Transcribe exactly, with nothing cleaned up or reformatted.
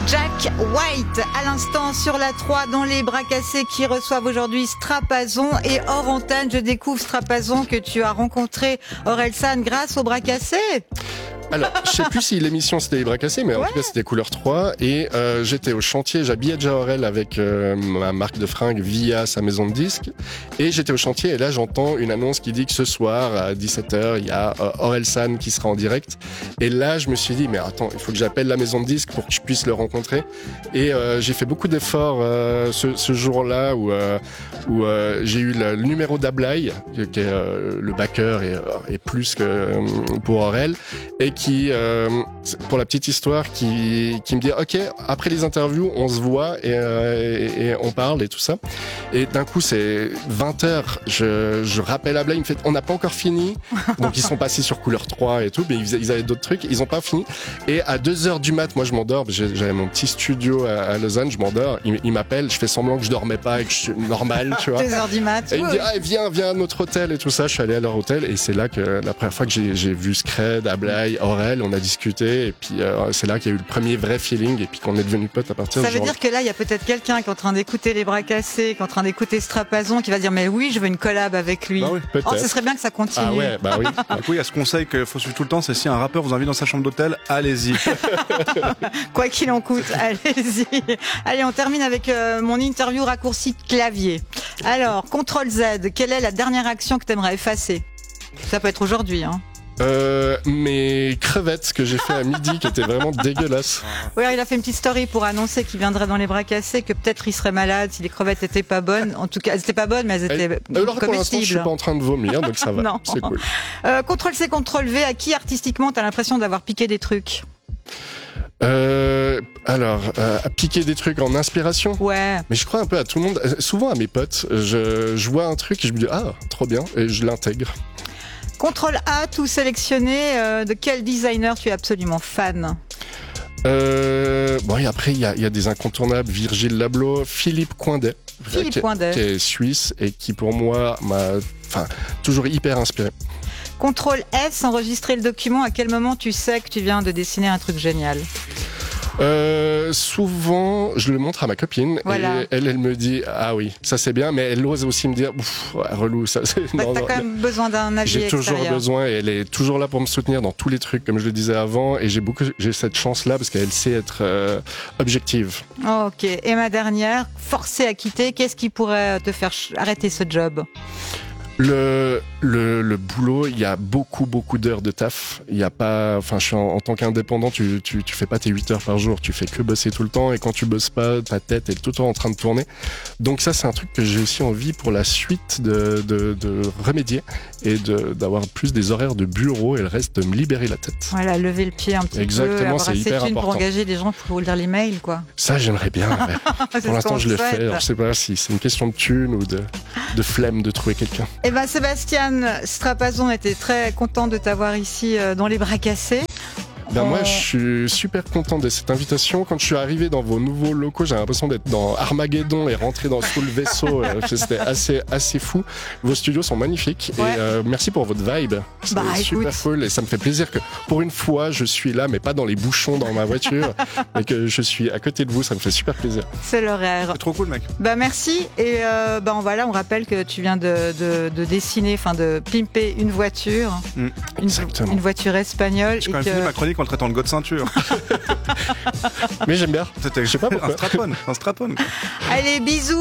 Jack White, à l'instant sur la trois dans les bras cassés qui reçoivent aujourd'hui Strapazon. Et hors antenne, je découvre Strapazon que tu as rencontré Orelsan grâce aux bras cassés. Alors, je sais plus si l'émission c'était les bras cassés, mais en ouais. tout cas c'était Couleur trois. Et euh, j'étais au chantier, j'habillais déjà Aurel avec euh, ma marque de fringues via sa maison de disques. Et j'étais au chantier et là j'entends une annonce qui dit que ce soir à dix-sept heures, il y a euh, Orelsan qui sera en direct. Et là je me suis dit, mais attends, il faut que j'appelle la maison de disques pour que je puisse le rencontrer. Et euh, j'ai fait beaucoup d'efforts euh, ce, ce jour-là où, euh, où euh, j'ai eu le, le numéro d'Ablaï, qui est euh, le backer et, et plus que euh, pour Aurel. Et qui, euh, pour la petite histoire, qui, qui me dit ok, après les interviews, on se voit et, euh, et, et on parle et tout ça. Et d'un coup, c'est vingt heures. Je, je rappelle à Blay, il me fait on n'a pas encore fini. Donc ils sont passés sur Couleur trois et tout, mais ils, ils avaient d'autres trucs. Ils ont pas fini. Et à deux heures du mat, moi je m'endors. J'avais mon petit studio à, à Lausanne, je m'endors. Il, il m'appelle, je fais semblant que je dormais pas et que je suis normal, tu vois. deux heures du mat. Et il me dit ah viens, viens à notre hôtel et tout ça. Je suis allé à leur hôtel et c'est là que la première fois que j'ai, j'ai vu Scred, Ablay, Aurel, on a discuté et puis euh, c'est là qu'il y a eu le premier vrai feeling et puis qu'on est devenus potes à partir de ça veut dire que là il y a peut-être quelqu'un qui est en train d'écouter les bras cassés, qui est en train d'écouter Strapazon, qui va dire mais oui je veux une collab avec lui. Bah oui, oh, ce serait bien que ça continue. Ah ouais, bah oui. Donc oui, il y a ce conseil qu'il faut suivre tout le temps, c'est si un rappeur vous invite dans sa chambre d'hôtel, allez-y. Quoi qu'il en coûte, allez-y. Allez, on termine avec euh, mon interview raccourci clavier. Alors, contrôle Z, quelle est la dernière action que tu aimerais effacer? Ça peut être aujourd'hui, hein. Euh, mes crevettes que j'ai fait à midi qui étaient vraiment dégueulasses. Oui, il a fait une petite story pour annoncer qu'il viendrait dans les bras cassés, que peut-être il serait malade si les crevettes étaient pas bonnes. En tout cas, elles étaient pas bonnes, mais elles étaient Et, alors pour l'instant, je suis comestibles. pas en train de vomir, donc ça va. Non. C'est cool. Euh, contrôle C, contrôle V, à qui artistiquement t'as l'impression d'avoir piqué des trucs? Euh, alors, euh, à piquer des trucs en inspiration. Ouais. Mais je crois un peu à tout le monde. Euh, Souvent à mes potes, je, je vois un truc et je me dis ah trop bien et je l'intègre. Contrôle A, tout sélectionné. Euh, de quel designer tu es absolument fan? Euh, bon et après il y a, il y a des incontournables. Virgile Lablo, Philippe Coindet, Philippe qui, Coindet. qui est suisse et qui pour moi m'a, enfin toujours hyper inspiré. Contrôle S, enregistrer le document. À quel moment tu sais que tu viens de dessiner un truc génial? Euh, souvent, je le montre à ma copine voilà. et elle, elle me dit ah oui, ça c'est bien, mais elle ose aussi me dire ouf, ouais, relou ça. C'est... Bah, non, t'as non, quand même besoin d'un avis j'ai extérieur. toujours besoin et elle est toujours là pour me soutenir dans tous les trucs comme je le disais avant et j'ai beaucoup, j'ai cette chance là parce qu'elle sait être euh, objective. Oh, ok. Et ma dernière, forcé à quitter. Qu'est-ce qui pourrait te faire ch- arrêter ce job? Le, le, le boulot, il y a beaucoup, beaucoup d'heures de taf. Il y a pas, enfin, je suis en, en tant qu'indépendant, tu, tu, tu fais pas tes huit heures par jour, tu fais que bosser tout le temps et quand tu bosses pas, ta tête est tout le temps en train de tourner. Donc ça, c'est un truc que j'ai aussi envie pour la suite de, de, de remédier et de, d'avoir plus des horaires de bureau et le reste de me libérer la tête. Voilà, lever le pied un petit Exactement, peu, avoir c'est assez de hyper thunes pour important. engager des gens pour lire l'email, quoi. Ça, j'aimerais bien. C'est Pour l'instant, ce je qu'on le souhaite. fais. Alors, je sais pas si c'est une question de thune ou de, de flemme de trouver quelqu'un. Eh ben, Sébastien Strapazon était très content de t'avoir ici euh, dans les bras cassés. Ben On- moi, je suis super content de cette invitation. Quand je suis arrivé dans vos nouveaux locaux, j'ai l'impression d'être dans Armageddon et rentrer dans sous le vaisseau. Euh, C'était assez assez fou. Vos studios sont magnifiques Ouais. et euh, merci pour votre vibe. C'est Bah, super écoute. cool et ça me fait plaisir que pour une fois, je suis là, mais pas dans les bouchons dans ma voiture, mais que je suis à côté de vous. Ça me fait super plaisir. C'est l'horaire. C'est trop cool, mec. Bah merci et euh, bah voilà, on rappelle que tu viens de, de, de dessiner, enfin de pimper une voiture, Mm. une, Exactement. une voiture espagnole. J'ai et quand même que... fini ma chronique en le traitant de go de ceinture. Mais j'aime bien. C'était Je sais pas pourquoi. un strapon, un strapon. Allez, bisous.